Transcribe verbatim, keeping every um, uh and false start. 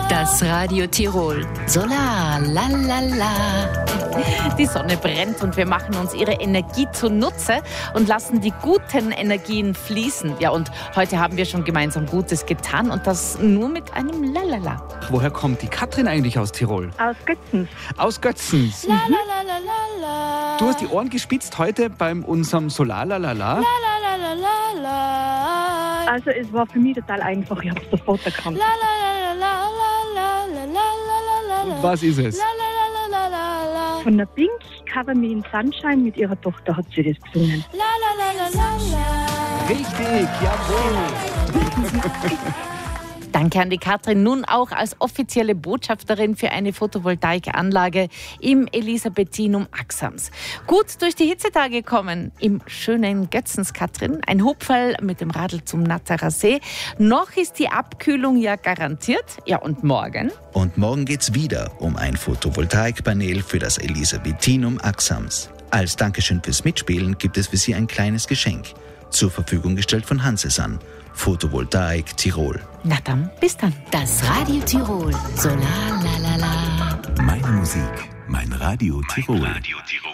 Das Radio Tirol. Solar, la la la. Die Sonne brennt und wir machen uns ihre Energie zunutze und lassen die guten Energien fließen. Ja, und heute haben wir schon gemeinsam Gutes getan und das nur mit einem Lalala. Woher kommt die Katrin eigentlich aus Tirol? Aus Götzens. Aus Götzens. La, la, la, la, la, la. Du hast die Ohren gespitzt heute bei unserem Solar, la la la. La, la, la, la, la. Also es war für mich total einfach, ich habe es sofort erkannt. La, la, la, la, la, la, la, la, la. Was ist es? La, la, la, la, la, la. Von der Pink, Cover Me in Sunshine, mit ihrer Tochter hat sie das gesungen. La, la, la, la, la. Richtig, jawohl. Danke an die Katrin, nun auch als offizielle Botschafterin für eine Photovoltaikanlage im Elisabethinum Axams. Gut durch die Hitzetage kommen im schönen Götzens, Katrin. Ein Hupferl mit dem Radl zum Natterer See. Noch ist die Abkühlung ja garantiert. Ja, und morgen? Und morgen geht's wieder um ein Photovoltaikpanel für das Elisabethinum Axams. Als Dankeschön fürs Mitspielen gibt es für Sie ein kleines Geschenk. Zur Verfügung gestellt von Hansesan. Photovoltaik Tirol. Na dann, bis dann. Das Radio Tirol. Solar, la la la. Meine Musik, mein Radio Tirol. Mein Radio Tirol.